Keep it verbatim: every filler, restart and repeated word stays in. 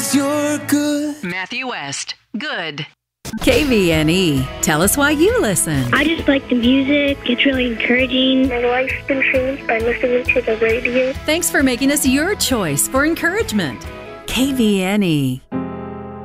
'cause you're good. Matthew West, good. K V N E. Tell us why you listen. I just like the music. It's really encouraging. My life's been changed by listening to the radio. Thanks for making us your choice for encouragement. K V N E.